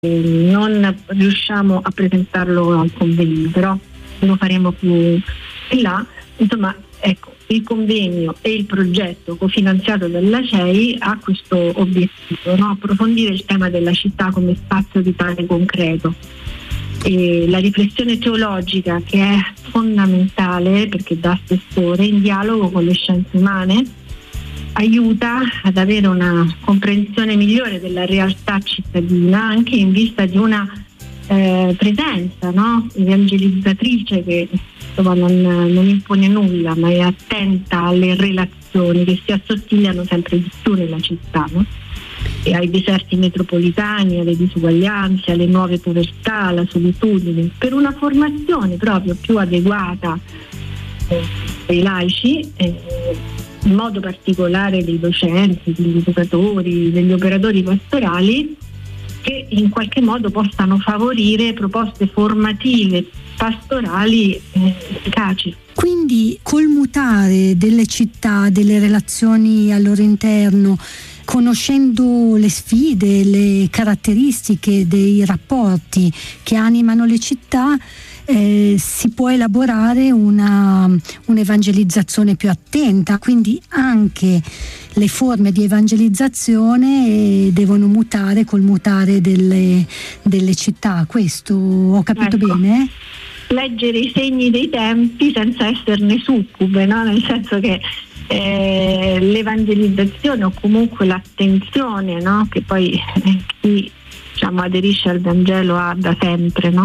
non riusciamo a presentarlo al convegno, però lo faremo più in là. Insomma, ecco, il convegno e il progetto cofinanziato dalla CEI ha questo obiettivo, no? Approfondire il tema della città come spazio vitale concreto. E la riflessione teologica, che è fondamentale perché dà spessore, in dialogo con le scienze umane, aiuta ad avere una comprensione migliore della realtà cittadina, anche in vista di una presenza, no? Evangelizzatrice che insomma non impone nulla, ma è attenta alle relazioni che si assottigliano sempre di più nella città, no? E ai deserti metropolitani, alle disuguaglianze, alle nuove povertà, alla solitudine, per una formazione proprio più adeguata dei laici, in modo particolare dei docenti, degli educatori, degli operatori pastorali, che in qualche modo possano favorire proposte formative pastorali efficaci. Quindi col mutare delle città, delle relazioni al loro interno, conoscendo le sfide, le caratteristiche dei rapporti che animano le città, si può elaborare un'evangelizzazione più attenta, quindi anche le forme di evangelizzazione devono mutare col mutare delle città. Questo ho capito bene? Leggere i segni dei tempi senza esserne succube, no? Nel senso che l'evangelizzazione o comunque l'attenzione, no? Che poi chi aderisce al Vangelo ha da sempre, no?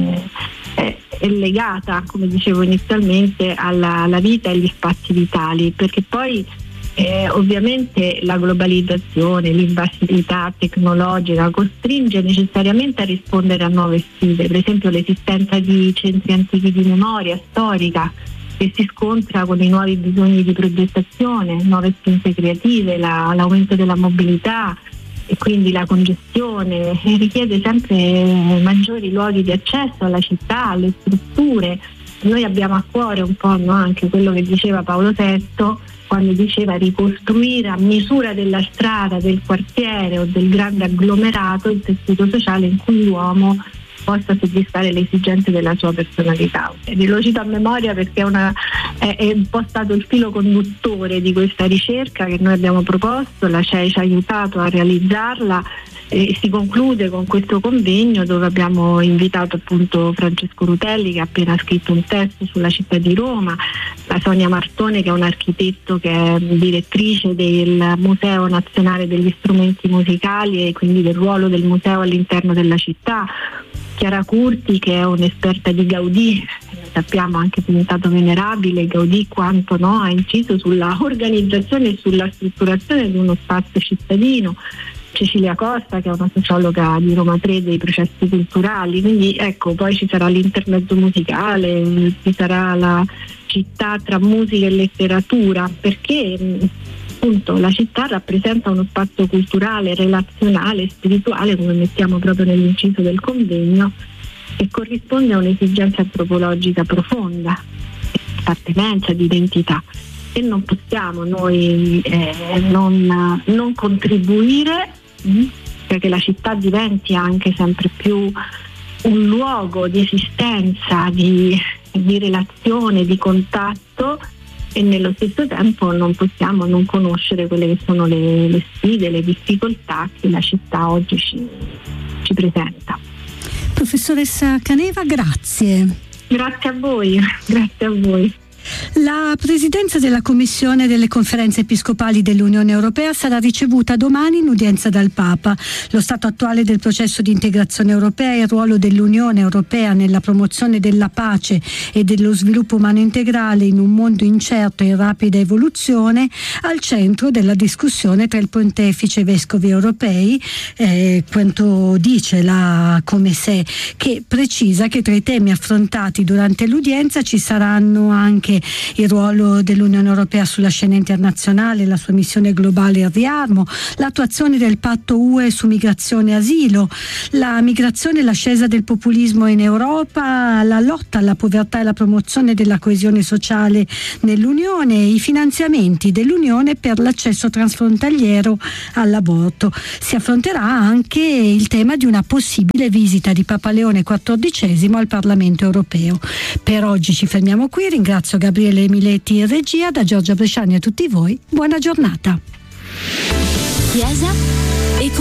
È legata, come dicevo inizialmente, alla vita e agli spazi vitali, perché poi ovviamente la globalizzazione, l'invasività tecnologica costringe necessariamente a rispondere a nuove sfide, per esempio l'esistenza di centri antichi di memoria storica che si scontra con i nuovi bisogni di progettazione, nuove spinte creative, l'aumento della mobilità e quindi la congestione, e richiede sempre maggiori luoghi di accesso alla città, alle strutture. Noi abbiamo a cuore un po', no, anche quello che diceva Paolo VI quando diceva ricostruire a misura della strada, del quartiere o del grande agglomerato il tessuto sociale in cui l'uomo possa soddisfare le esigenze della sua personalità. Lo cito a memoria perché è un po' stato il filo conduttore di questa ricerca che noi abbiamo proposto, la CEI ci ha aiutato a realizzarla e si conclude con questo convegno dove abbiamo invitato appunto Francesco Rutelli, che ha appena scritto un testo sulla città di Roma, la Sonia Martone, che è un architetto che è direttrice del Museo Nazionale degli Strumenti Musicali e quindi del ruolo del museo all'interno della città, Chiara Curti, che è un'esperta di Gaudì, sappiamo anche diventato venerabile Gaudì, quanto no, ha inciso sulla organizzazione e sulla strutturazione di uno spazio cittadino, Cecilia Costa, che è una sociologa di Roma 3 dei processi culturali. Quindi ecco, poi ci sarà l'intermezzo musicale, ci sarà la città tra musica e letteratura, perché appunto la città rappresenta uno spazio culturale, relazionale, spirituale, come mettiamo proprio nell'inciso del convegno, che corrisponde a un'esigenza antropologica profonda, di appartenenza, di identità. E non possiamo noi non contribuire perché la città diventi anche sempre più un luogo di esistenza, di relazione, di contatto, e nello stesso tempo non possiamo non conoscere quelle che sono le sfide, le difficoltà che la città oggi ci presenta. Professoressa Caneva, grazie. Grazie a voi, grazie a voi. La presidenza della Commissione delle Conferenze Episcopali dell'Unione Europea sarà ricevuta domani in udienza dal Papa. Lo stato attuale del processo di integrazione europea e il ruolo dell'Unione Europea nella promozione della pace e dello sviluppo umano integrale in un mondo incerto e in rapida evoluzione, al centro della discussione tra il pontefice e i vescovi europei, quanto dice la Comesè, che precisa che tra i temi affrontati durante l'udienza ci saranno anche il ruolo dell'Unione Europea sulla scena internazionale, la sua missione globale al riarmo, l'attuazione del patto UE su migrazione e asilo, la migrazione e l'ascesa del populismo in Europa, la lotta alla povertà e la promozione della coesione sociale nell'Unione, i finanziamenti dell'Unione per l'accesso transfrontaliero all'aborto. Si affronterà anche il tema di una possibile visita di Papa Leone XIV al Parlamento europeo. Per oggi ci fermiamo qui, ringrazio Gabriele Miletti in regia, da Giorgia Bresciani a tutti voi, buona giornata. Chiesa